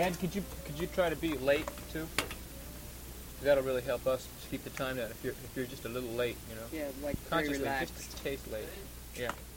And could you try to be late too? That'll really help us keep the time down. If you're just a little late, Yeah, like very consciously relaxed. just a taste late. Yeah.